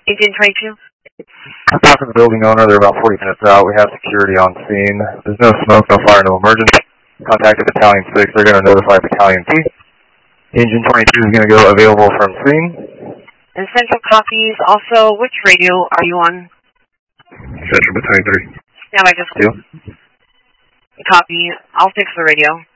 Engine 22? I'm talking to the building owner. They're about 40 minutes out. We have security on scene. There's no smoke, no fire, no emergency. Contacted Battalion 6. They're going to notify Battalion 2. Engine 22 is going to go available from scene. And Central copies. Also, which radio are you on? Central Battalion 3. Yeah, I just... Two. Copy. I'll fix the radio.